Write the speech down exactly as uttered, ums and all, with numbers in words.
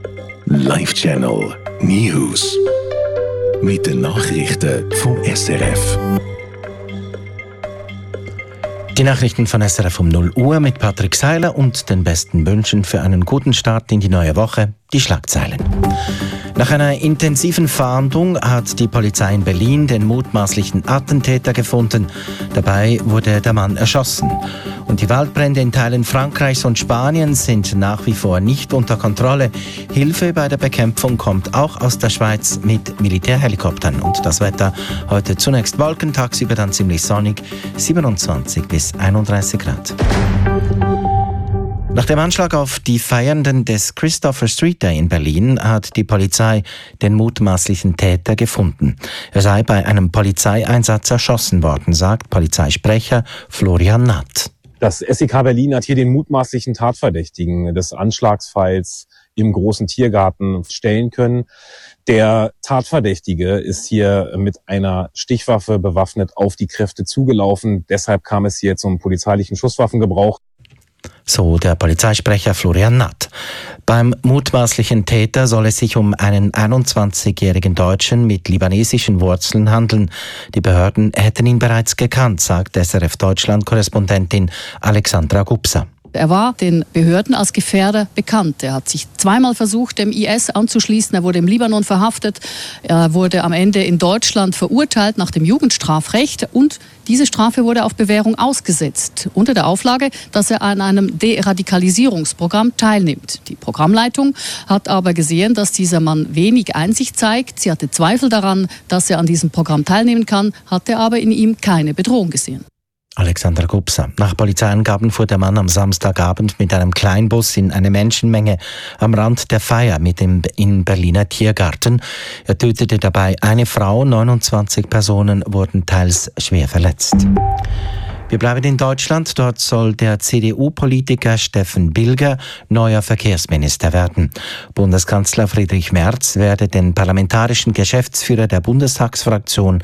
Live Channel News. Mit den Nachrichten vom S R F. Die Nachrichten von S R F um null Uhr mit Patrick Seiler und den besten Wünschen für einen guten Start in die neue Woche. Die Schlagzeilen. Nach einer intensiven Fahndung hat die Polizei in Berlin den mutmaßlichen Attentäter gefunden. Dabei wurde der Mann erschossen. Und die Waldbrände in Teilen Frankreichs und Spaniens sind nach wie vor nicht unter Kontrolle. Hilfe bei der Bekämpfung kommt auch aus der Schweiz mit Militärhelikoptern. Und das Wetter heute zunächst Wolken, tagsüber dann ziemlich sonnig, siebenundzwanzig bis einunddreißig Grad. Nach dem Anschlag auf die Feiernden des Christopher Street Day in Berlin hat die Polizei den mutmaßlichen Täter gefunden. Er sei bei einem Polizeieinsatz erschossen worden, sagt Polizeisprecher Florian Natt. Das S E K Berlin hat hier den mutmaßlichen Tatverdächtigen des Anschlagsfalls im großen Tiergarten stellen können. Der Tatverdächtige ist hier mit einer Stichwaffe bewaffnet auf die Kräfte zugelaufen. Deshalb kam es hier zum polizeilichen Schusswaffengebrauch. So der Polizeisprecher Florian Natt. Beim mutmaßlichen Täter soll es sich um einen einundzwanzigjährigen Deutschen mit libanesischen Wurzeln handeln. Die Behörden hätten ihn bereits gekannt, sagt S R F Deutschland-Korrespondentin Alexandra Gubser. Er war den Behörden als Gefährder bekannt. Er hat sich zweimal versucht, dem I S anzuschließen. Er wurde im Libanon verhaftet. Er wurde am Ende in Deutschland verurteilt nach dem Jugendstrafrecht. Und diese Strafe wurde auf Bewährung ausgesetzt, unter der Auflage, dass er an einem Deradikalisierungsprogramm teilnimmt. Die Programmleitung hat aber gesehen, dass dieser Mann wenig Einsicht zeigt. Sie hatte Zweifel daran, dass er an diesem Programm teilnehmen kann, hatte aber in ihm keine Bedrohung gesehen. Alexander Gubser. Nach Polizeiangaben fuhr der Mann am Samstagabend mit einem Kleinbus in eine Menschenmenge am Rand der Feier mit dem in Berliner Tiergarten. Er tötete dabei eine Frau, neunundzwanzig Personen wurden teils schwer verletzt. Wir bleiben in Deutschland. Dort soll der C D U-Politiker Steffen Bilger neuer Verkehrsminister werden. Bundeskanzler Friedrich Merz werde den parlamentarischen Geschäftsführer der Bundestagsfraktion